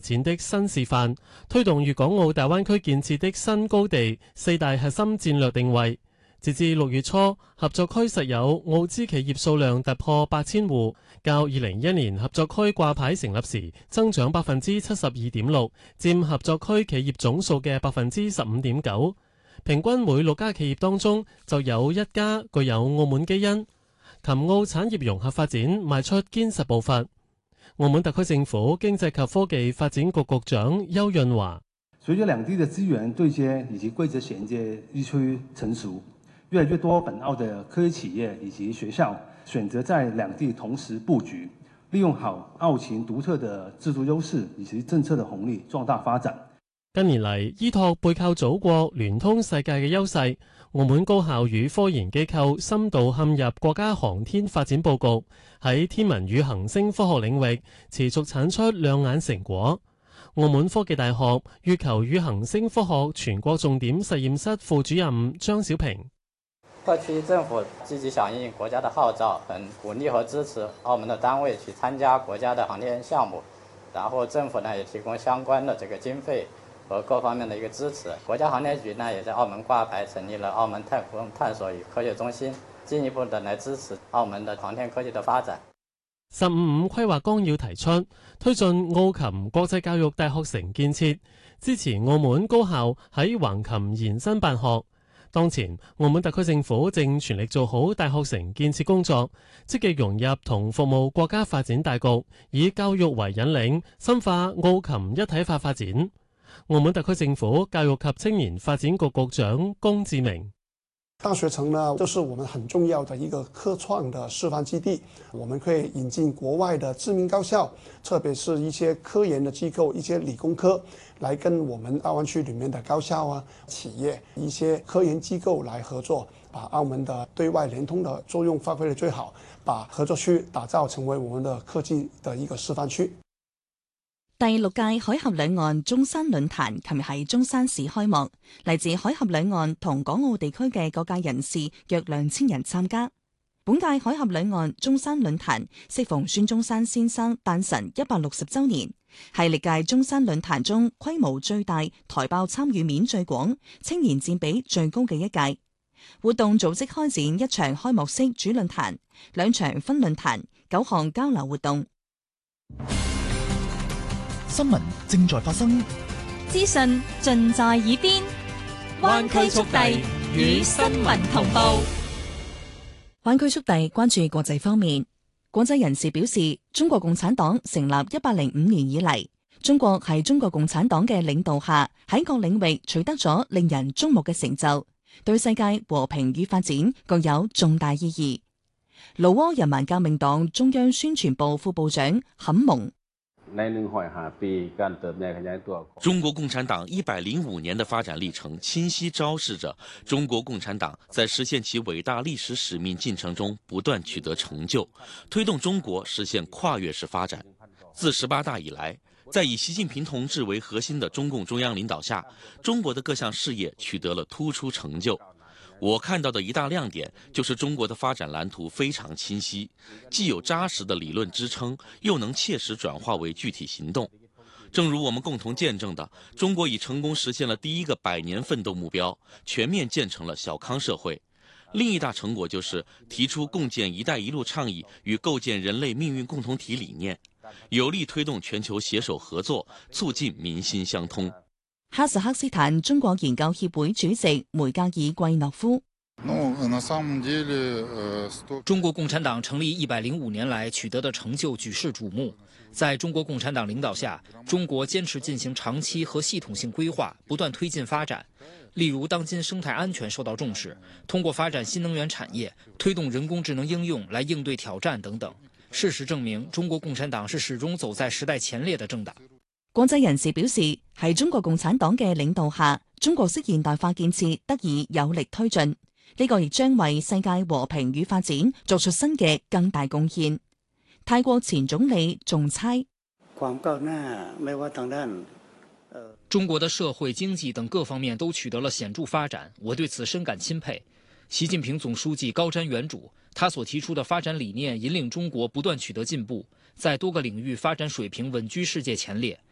展的新示範，推動粵港澳大灣區建設的新高地4大核心戰略定位。截至6月初，合作區實有澳資企業數量突破8000戶，較2021年合作區掛牌成立時增長72.6%，佔合作區企業總數嘅15.9%。平均每6家企業當中就有1家具有澳門基因。琴澳產業融合發展邁出堅實步伐。澳門特區政府經濟及科技發展局局長邱潤華： 隨着兩地的資源對接以及規則銜接日趨成熟，越來越多本澳的科技企業以及學校選擇在兩地同時布局，利用好澳情獨特的制度優勢以及政策的紅利，壯大發展。 近年嚟，依託背靠祖國、聯通世界嘅優勢，澳門高校與科研機構深度嵌入國家航天發展佈局，喺天文與行星科學領域持續產出亮眼成果。澳門科技大學月球與行星科學全國重點實驗室副主任張小平： 特區政府積極響應國家的號召，很鼓勵和支持澳門的單位去參加國家的航天項目，然後政府呢也提供相關的這個經費和各方面的一個支持。國家航天局呢也在澳門掛牌，成立了澳門太空探索與科學中心，進一步的來支持澳門的航天科技的發展。 15規劃綱要提出，推進澳琴國際教育大學城建設，支持澳門高校喺橫琴延伸辦學。當前，澳門特區政府正全力做好大學城建設工作，積極融入同服務國家發展大局，以教育為引領，深化澳琴一體化發展。澳門特區政府教育及青年發展局局長龔志明： 大學城呢，都是我們很重要的一個科創的示範基地。我們可以引進國外的知名高校，特別是一些科研的機構、一些理工科，來跟我們大灣區裡面的高校啊、企業、一些科研機構來合作，把澳門的對外聯通的作用發揮得最好，把合作區打造成為我們的科技的一個示範區。 第6屆海峽兩岸中山論壇琴日喺中山市開幕，嚟自海峽兩岸同港澳地區嘅各界人士約2000人參加。本屆海峽兩岸中山論壇適逢孫中山先生誕辰160週年，係歷屆中山論壇中規模最大、台胞參與面最廣、青年佔比最高嘅一屆。活動組織開展1場開幕式主論壇、2場分論壇、9項交流活動。 新聞正在發生， 資訊盡在耳邊，灣區速遞與新聞同步。 灣區速遞關注國際方面，國際人士表示，中國共產黨成立105年以嚟，中國喺中國共產黨嘅領導下，喺各領域取得咗令人矚目嘅成就，對世界和平與發展具有重大意義。老撾人民革命黨中央宣傳部副部長坎蒙： 中國共產黨105年的發展歷程，清晰昭示着中國共產黨在實現其偉大歷史使命進程中不斷取得成就，推動中國實現跨越式發展。自18大以來，在以習近平同志為核心的中共中央領導下，中國的各項事業取得了突出成就。我看到的一大亮點就是中國的發展藍圖非常清晰，既有扎實的理論支撐，又能切實轉化為具體行動。正如我們共同見證的，中國已成功實現了第一個100年奮鬥目標，全面建成了小康社會。另一大成果就是提出共建“一帶一路”倡議與構建人類命運共同體理念，有力推動全球攜手合作，促進民心相通。 哈薩克斯坦中國研究協會主席梅格爾季諾夫： 中國共產黨成立105年來取得的成就舉世矚目。在中國共產黨領導下，中國堅持進行長期和系統性規劃，不斷推進發展。例如，當今生態安全受到重視，通過發展新能源產業，推動人工智能應用來應對挑戰等等。事實證明，中國共產黨是始終走在時代前列的政黨。 國際人士表示，喺中國共產黨嘅領導下，中國式現代化建設得以有力推進，呢個亦將為世界和平與發展作出新嘅更大貢獻。泰國前總理仲差： 中國的社會經濟等各方面都取得了顯著發展，我對此深感欽佩。習近平總書記高瞻遠矚，他所提出的發展理念引領中國不斷取得進步，在多個領域發展水平穩居世界前列。